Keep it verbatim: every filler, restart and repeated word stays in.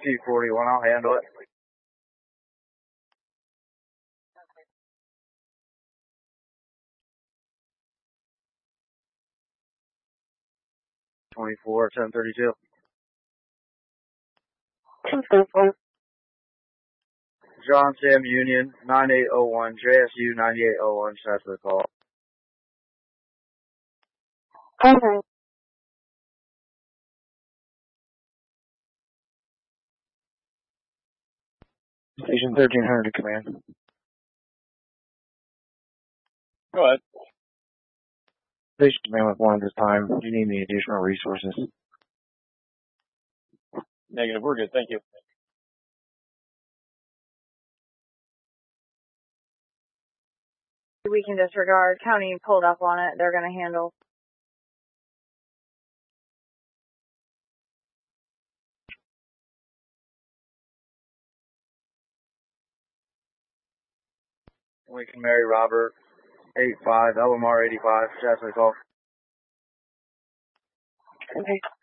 two forty-one, I'll handle it. twenty-four, ten thirty-two. John Sam Union, nine eight oh one, J S U ninety-eight oh one, that's the call. Okay. Station thirteen hundred to command. Go ahead. Station command with one at this time. Do you need any additional resources? Negative, we're good, thank you. We can disregard. County pulled up on it. They're going to handle. Lincoln Mary Robert, eight five, L M R eighty-five, that's the call. Okay.